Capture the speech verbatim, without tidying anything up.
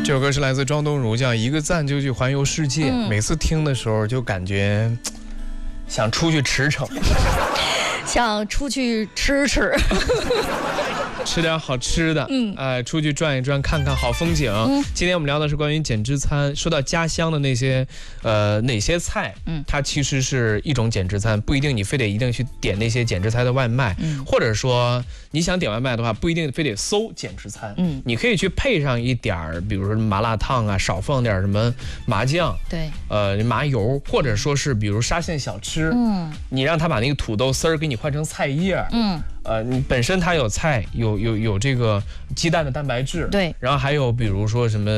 这首歌是来自庄东如，叫《一个赞就去环游世界》。嗯、每次听的时候就感觉想出去驰骋， 想出去吃吃。 吃点好吃的，嗯，哎、呃，出去转一转，看看好风景。嗯，今天我们聊的是关于减脂餐。说到家乡的那些，呃，哪些菜，嗯，它其实是一种减脂餐，不一定你非得一定去点那些减脂餐的外卖，嗯，或者说你想点外卖的话，不一定非得搜减脂餐，嗯，你可以去配上一点儿，比如说麻辣烫啊，少放点什么麻酱， 对， 呃，麻油，或者说是比如沙县小吃，嗯，你让他把那个土豆丝儿给你换成菜叶，嗯。呃，你本身它有菜，有有有这个鸡蛋的蛋白质， 对， 然后还有比如说什么